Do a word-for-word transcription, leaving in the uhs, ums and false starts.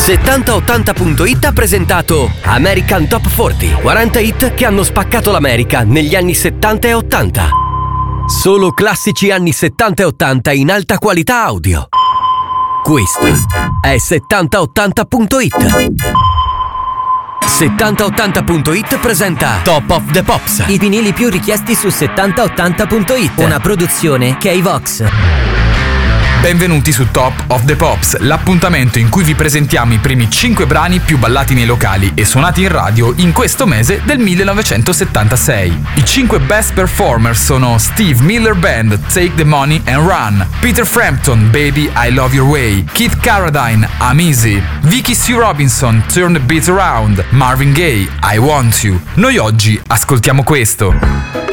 settanta ottanta punto it ha presentato American Top quaranta, quaranta hit che hanno spaccato l'America negli anni settanta e ottanta. Solo classici anni settanta e ottanta in alta qualità audio. Questo è settanta ottanta punto it. settanta ottanta punto it presenta Top of the Pops, i vinili più richiesti su settanta ottanta punto it, una produzione K-Vox. Benvenuti su Top of the Pops, l'appuntamento in cui vi presentiamo i primi cinque brani più ballati nei locali e suonati in radio in questo mese del millenovecentosettantasei. I cinque best performer sono Steve Miller Band, Take the Money and Run, Peter Frampton, Baby I Love Your Way, Keith Carradine, I'm Easy, Vicky Sue Robinson, Turn the Beat Around, Marvin Gaye, I Want You. Noi oggi ascoltiamo questo.